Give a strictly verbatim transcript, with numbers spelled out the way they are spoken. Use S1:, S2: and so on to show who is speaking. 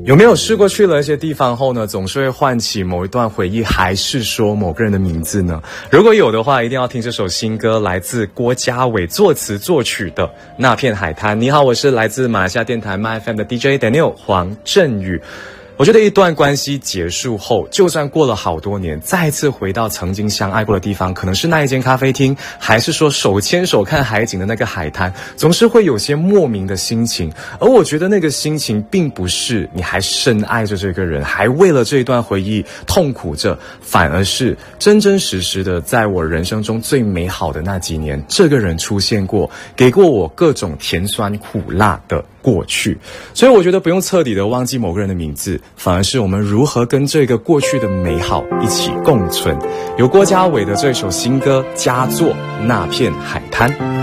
S1: 有没有试过去了一些地方后呢，总是会唤起某一段回忆，还是说某个人的名字呢？如果有的话，一定要听这首新歌，来自郭家伟作词作曲的《那片海滩》。你好，我是来自马来西亚电台 My F M 的 D J Daniel 黄振宇。我觉得一段关系结束后，就算过了好多年，再次回到曾经相爱过的地方，可能是那一间咖啡厅，还是说手牵手看海景的那个海滩，总是会有些莫名的心情。而我觉得那个心情并不是你还深爱着这个人，还为了这一段回忆痛苦着，反而是真真实实的在我人生中最美好的那几年，这个人出现过，给过我各种甜酸苦辣的过去。所以我觉得不用彻底的忘记某个人的名字，反而是我们如何跟这个过去的美好一起共存。由郭家伟的这首新歌佳作《那片海滩》。